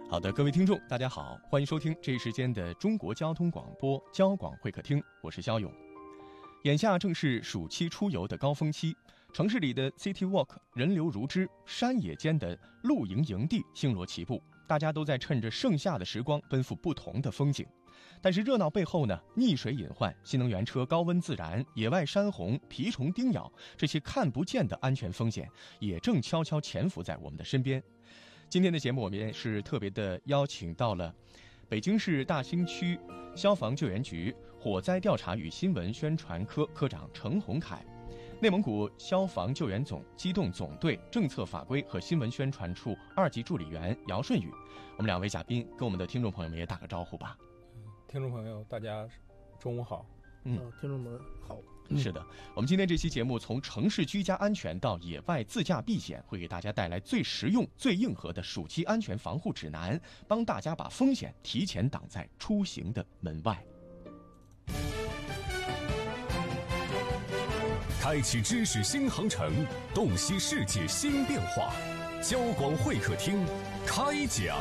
好的，各位听众大家好，欢迎收听这一时间的中国交通广播交广会客厅，我是肖勇。眼下正是暑期出游的高峰期，城市里的 City Walk 人流如织，山野间的露营营地星罗棋布，大家都在趁着盛夏的时光奔赴不同的风景。但是热闹背后呢，溺水隐患、新能源车高温自燃、野外山洪、蜱虫叮咬，这些看不见的安全风险也正悄悄潜伏在我们的身边。今天的节目我们也是特别的邀请到了北京市大兴区消防救援局火灾调查与新闻宣传科科长程洪凯，内蒙古消防救援总机动总队政策法规和新闻宣传处2级助理员姚顺宇。我们两位嘉宾跟我们的听众朋友们也打个招呼吧。 听众朋友大家中午好。 听众们好。 是的，我们今天这期节目从城市居家安全到野外自驾避险，会给大家带来最实用最硬核的暑期安全防护指南，帮大家把风险提前挡在出行的门外。 开启知识新航程，洞悉世界新变化，交广会客厅开讲。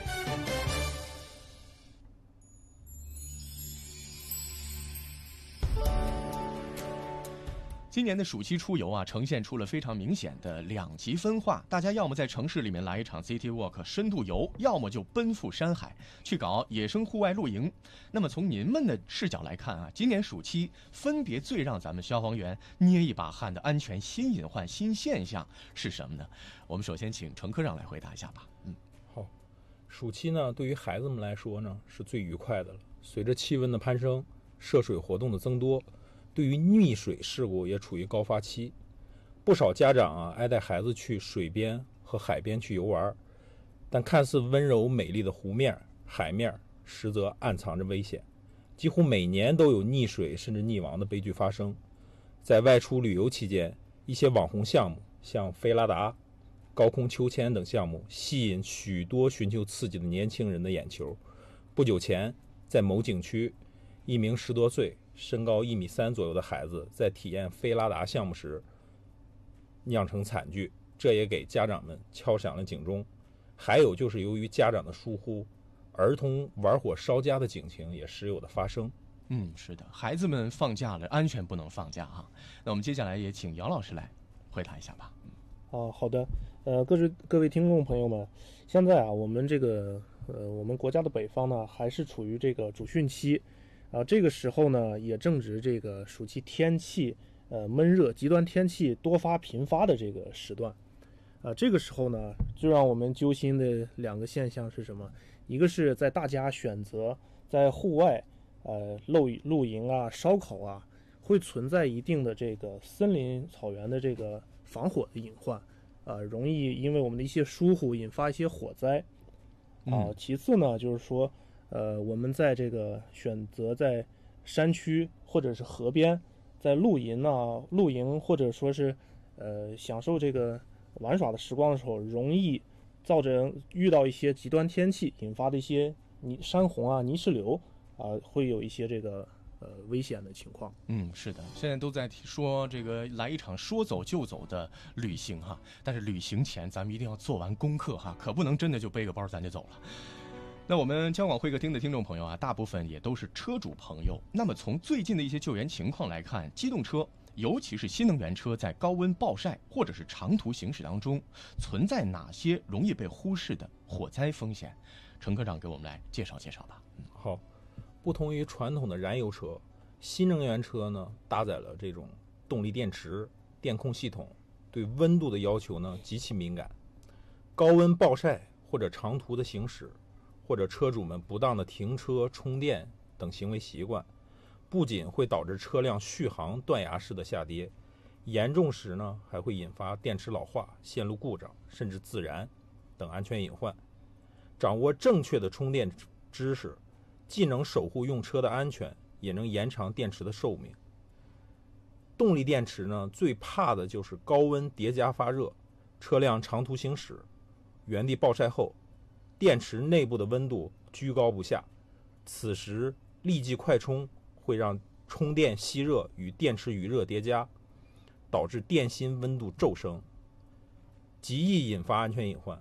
今年的暑期出游啊，呈现出了非常明显的2极分化，大家要么在城市里面来一场 City Walk 深度游，要么就奔赴山海去搞野生户外露营。那么从您们的视角来看啊，今年暑期分别最让咱们消防员捏一把汗的安全新隐患、新现象是什么呢？我们首先请程科长来回答一下吧。 好，暑期呢，对于孩子们来说呢，是最愉快的了。随着气温的攀升，涉水活动的增多，对于溺水事故也处于高发期，不少家长爱带孩子去水边和海边去游玩，但看似温柔美丽的湖面、海面，实则暗藏着危险。几乎每年都有溺水甚至溺亡的悲剧发生。在外出旅游期间，一些网红项目，像飞拉达、高空秋千等项目，吸引许多寻求刺激的年轻人的眼球。不久前，在某景区，一名10多岁、身高1.3米左右的孩子在体验飞拉达项目时酿成惨剧，这也给家长们敲响了警钟。还有就是由于家长的疏忽，儿童玩火烧家的警情也时有的发生。 是的，孩子们放假了，安全不能放假哈。那我们接下来也请姚老师来回答一下吧。 好的。各位听众朋友们，现在啊，我们我们国家的北方呢，还是处于这个主汛期。这个时候呢，也正值这个暑期天气闷热、极端天气多发频发的这个时段。这个时候呢，最让我们揪心的2个现象是什么？一个是在大家选择在户外露营啊、烧烤啊，会存在一定的这个森林草原的这个防火的隐患，容易因为我们的一些疏忽引发一些火灾。其次呢，就是说我们在这个选择在山区或者是河边在露营或者说是享受这个玩耍的时光的时候，容易造成遇到一些极端天气引发的一些山洪啊、泥石流会有一些这个危险的情况。 是的，现在都在说这个来一场说走就走的旅行哈，但是旅行前咱们一定要做完功课哈，可不能真的就背个包咱就走了。那我们交广会客厅的听众朋友啊，大部分也都是车主朋友。那么从最近的一些救援情况来看，机动车尤其是新能源车在高温暴晒或者是长途行驶当中，存在哪些容易被忽视的火灾风险？程科长给我们来介绍介绍吧。 好，不同于传统的燃油车，新能源车呢搭载了这种动力电池、电控系统，对温度的要求呢极其敏感。高温暴晒或者长途的行驶，或者车主们不当的停车、充电等行为习惯，不仅会导致车辆续航断崖式的下跌，严重时呢还会引发电池老化、线路故障，甚至自燃等安全隐患。掌握正确的充电知识，既能守护用车的安全，也能延长电池的寿命。动力电池呢，最怕的就是高温叠加发热，车辆长途行驶，原地暴晒后，电池内部的温度居高不下，此时立即快充会让充电吸热与电池余热叠加，导致电芯温度骤升，极易引发安全隐患。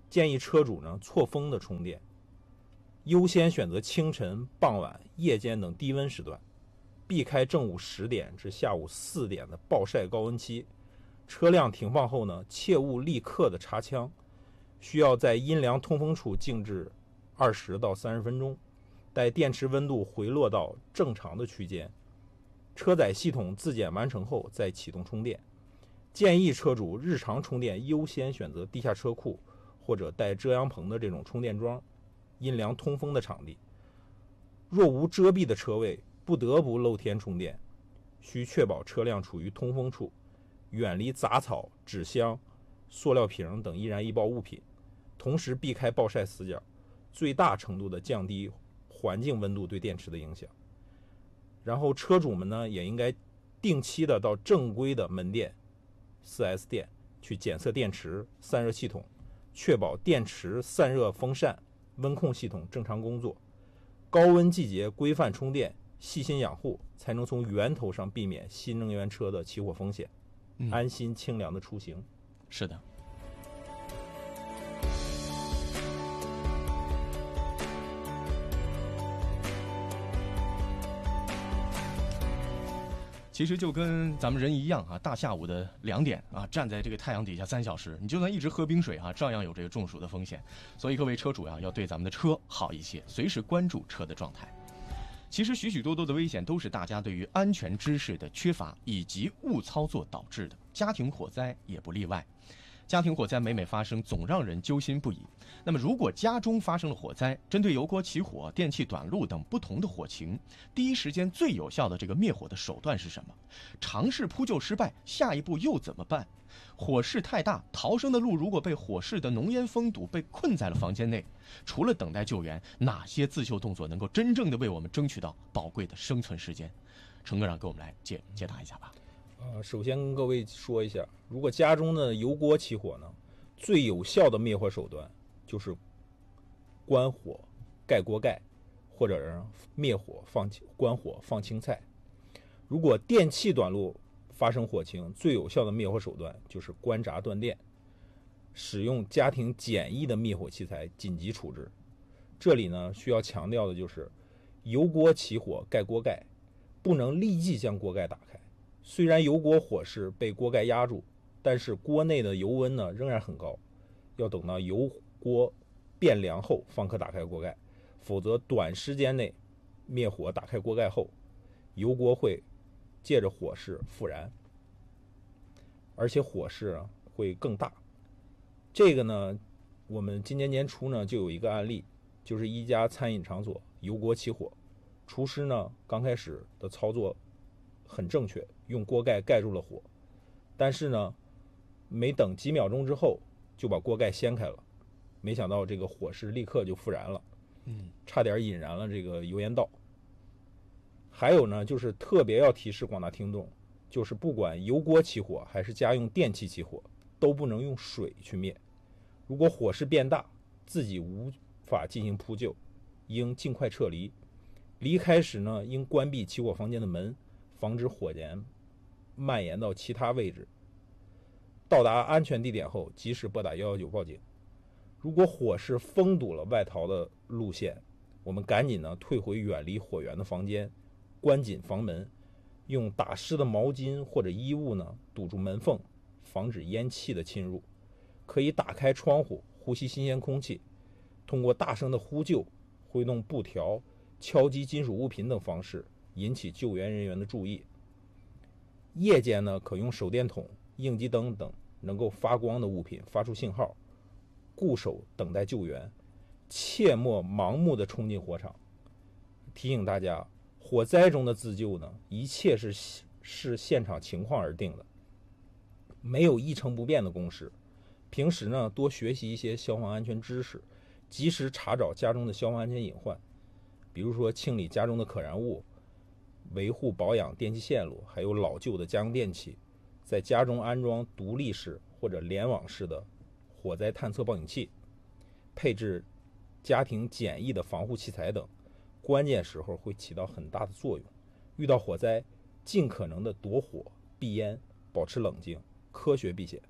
建议车主呢错峰的充电，优先选择清晨、傍晚、夜间等低温时段，避开正午10点至下午4点的暴晒高温期。车辆停放后呢，切勿立刻的插枪，需要在阴凉通风处静置20到30分钟，待电池温度回落到正常的区间，车载系统自检完成后再启动充电。建议车主日常充电优先选择地下车库或者带遮阳棚的这种充电桩，阴凉通风的场地。若无遮蔽的车位，不得不露天充电，需确保车辆处于通风处，远离杂草、纸箱、塑料瓶等易燃易爆物品，同时避开暴晒死角，最大程度的降低环境温度对电池的影响。然后车主们呢，也应该定期的到正规的门店、4S 店去检测电池、散热系统，确保电池散热风扇、温控系统正常工作。高温季节规范充电，细心养护，才能从源头上避免新能源车的起火风险，安心清凉的出行。 是的。其实就跟咱们人一样啊，大下午的2点啊，站在这个太阳底下3小时，你就算一直喝冰水啊，照样有这个中暑的风险。所以各位车主啊，要对咱们的车好一些，随时关注车的状态。其实许许多多的危险都是大家对于安全知识的缺乏以及误操作导致的，家庭火灾也不例外。家庭火灾每每发生，总让人揪心不已。那么如果家中发生了火灾，针对油锅起火、电器短路等不同的火情，第一时间最有效的这个灭火的手段是什么？尝试扑救失败，下一步又怎么办？火势太大，逃生的路如果被火势的浓烟封堵，被困在了房间内，除了等待救援，哪些自救动作能够真正的为我们争取到宝贵的生存时间？程科长给我们来解答一下吧。 首先跟各位说一下，如果家中的油锅起火呢，最有效的灭火手段就是关火、盖锅盖，或者是灭火、关火、放青菜。如果电器短路发生火情，最有效的灭火手段就是关闸断电，使用家庭简易的灭火器材紧急处置。这里呢，需要强调的就是，油锅起火盖锅盖，不能立即将锅盖打开。虽然油锅火势被锅盖压住，但是锅内的油温呢仍然很高，要等到油锅变凉后方可打开锅盖，否则短时间内灭火打开锅盖后，油锅会借着火势复燃，而且火势会更大。这个呢，我们今年年初呢就有一个案例，就是一家餐饮场所油锅起火，厨师呢刚开始的操作很正确，用锅盖盖住了火，但是呢，没等几秒钟之后就把锅盖掀开了，没想到这个火势立刻就复燃了，差点引燃了这个油烟道。还有呢，就是特别要提示广大听众，就是不管油锅起火还是家用电器起火，都不能用水去灭。如果火势变大，自己无法进行扑救，应尽快撤离。离开时呢，应关闭起火房间的门，防止火焰蔓延到其他位置。到达安全地点后，及时拨打119报警。如果火势封堵了外逃的路线，我们赶紧呢退回远离火源的房间，关紧房门，用打湿的毛巾或者衣物呢堵住门缝，防止烟气的侵入。可以打开窗户，呼吸新鲜空气，通过大声的呼救、挥动布条、敲击金属物品等方式引起救援人员的注意。夜间呢，可用手电筒、应急灯等能够发光的物品发出信号，固守等待救援，切莫盲目的冲进火场。提醒大家，火灾中的自救呢，一切是现场情况而定的，没有一成不变的公式。平时呢，多学习一些消防安全知识，及时查找家中的消防安全隐患，比如说清理家中的可燃物，维护保养电气线路，还有老旧的家用电器，在家中安装独立式或者联网式的火灾探测报警器，配置家庭简易的防护器材等，关键时候会起到很大的作用。遇到火灾，尽可能的躲火、避烟，保持冷静，科学避险。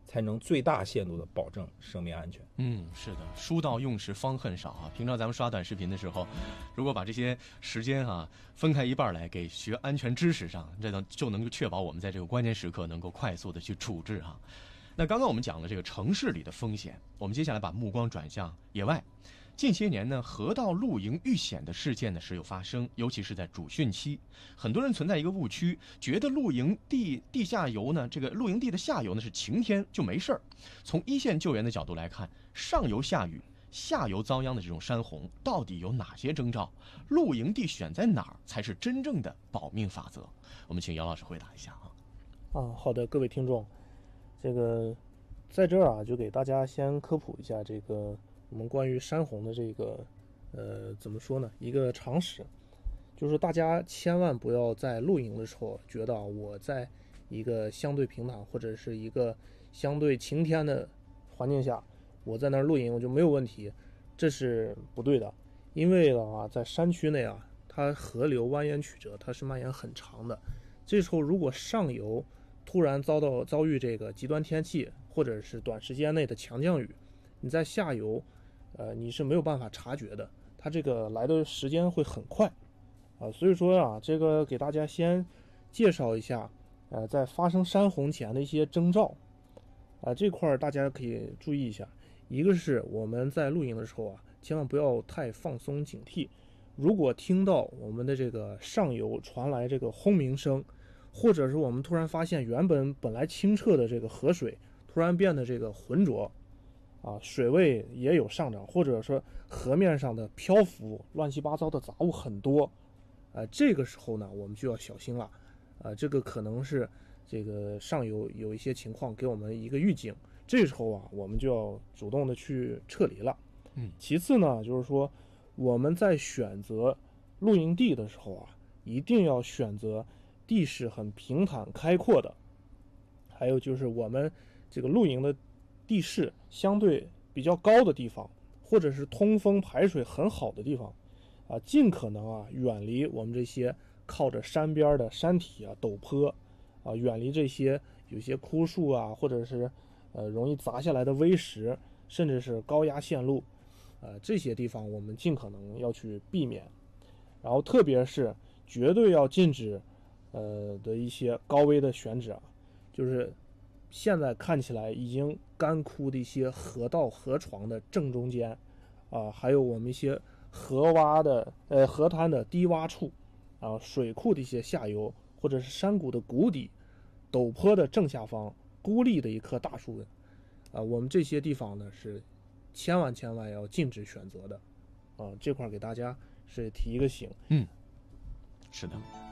才能最大限度的保证生命安全。 是的，书到用时方恨少啊。平常咱们刷短视频的时候，如果把这些时间分开一半来给学安全知识上，这就能够确保我们在这个关键时刻能够快速的去处置那刚刚我们讲了这个城市里的风险，我们接下来把目光转向野外。近些年呢，河道露营遇险的事件呢时有发生，尤其是在主汛期。很多人存在一个误区，觉得露营地下游呢，这个露营地的下游呢是晴天就没事儿。从一线救援的角度来看，上游下雨，下游遭殃的这种山洪，到底有哪些征兆？露营地选在哪儿才是真正的保命法则？我们请姚老师回答一下好的，各位听众，这个在这儿就给大家先科普一下这个我们关于山洪的这个怎么说呢？一个常识，就是大家千万不要在露营的时候觉得我在一个相对平坦或者是一个相对晴天的环境下，我在那儿露营我就没有问题，这是不对的。因为在山区内它河流蜿蜒曲折，它是蔓延很长的。这时候如果上游突然遭遇这个极端天气，或者是短时间内的强降雨，你在下游你是没有办法察觉的，它这个来的时间会很快所以说这个给大家先介绍一下在发生山洪前的一些征兆这块大家可以注意一下。一个是我们在露营的时候千万不要太放松警惕，如果听到我们的这个上游传来这个轰鸣声，或者是我们突然发现本来清澈的这个河水突然变得这个浑浊水位也有上涨，或者说河面上的漂浮乱七八糟的杂物很多这个时候呢我们就要小心了这个可能是这个上游有一些情况给我们一个预警，这时候我们就要主动的去撤离了。其次呢，就是说我们在选择露营地的时候一定要选择地势很平坦开阔的，还有就是我们这个露营的地势相对比较高的地方，或者是通风排水很好的地方尽可能远离我们这些靠着山边的山体陡坡远离这些有些枯树或者是容易砸下来的危石，甚至是高压线路这些地方我们尽可能要去避免。然后特别是绝对要禁止的一些高危的选址就是现在看起来已经干枯的一些河道河床的正中间还有我们一些河滩的低洼处水库的一些下游，或者是山谷的谷底，陡坡的正下方孤立的一棵大树我们这些地方呢是千万要禁止选择的这块给大家是提一个醒。 是的，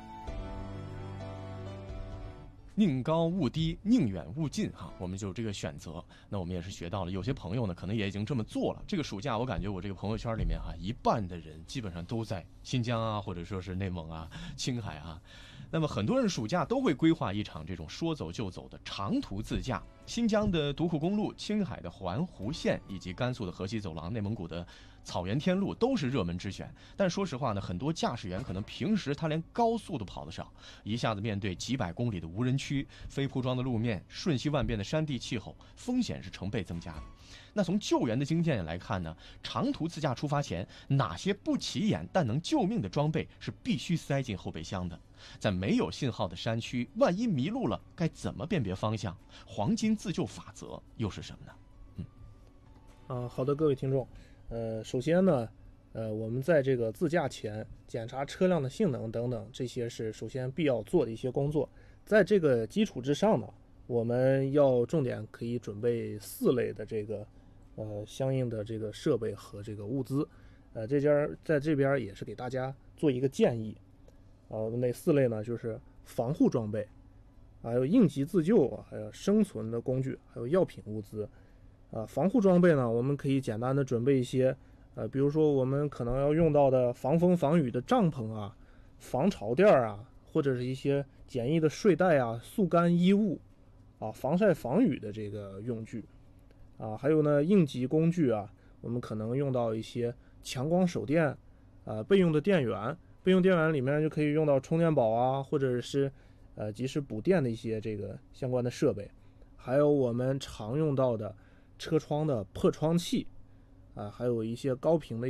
宁高勿低，宁远勿近我们就这个选择。那我们也是学到了，有些朋友呢可能也已经这么做了。这个暑假我感觉我这个朋友圈里面一半的人基本上都在新疆或者说是内蒙青海那么很多人暑假都会规划一场这种说走就走的长途自驾。新疆的独库公路、青海的环湖线，以及甘肃的河西走廊、内蒙古的草原天路都是热门之选。但说实话呢，很多驾驶员可能平时他连高速都跑得少，一下子面对几百公里的无人区、非铺装的路面、瞬息万变的山地气候，风险是成倍增加的。那从救援的经验来看呢，长途自驾出发前，哪些不起眼但能救命的装备是必须塞进后备箱的？在没有信号的山区，万一迷路了，该怎么辨别方向？黄金自救法则又是什么呢？ 好的，各位听众，首先呢，我们在这个自驾前检查车辆的性能等等，这些是首先必要做的一些工作。在这个基础之上呢，我们要重点可以准备4类的这个相应的这个设备和这个物资。在这边也是给大家做一个建议。哪4类呢？就是防护装备，还有应急自救还有生存的工具，还有药品物资。防护装备呢，我们可以简单的准备一些比如说我们可能要用到的防风防雨的帐篷防潮垫或者是一些简易的睡袋速干衣物防晒防雨的这个用具还有呢应急工具我们可能用到一些强光手电备用的电源，备用电源里面就可以用到充电宝或者是及时补电的一些这个相关的设备。 还有我们常用到的车窗的破窗器啊，还有一些高频的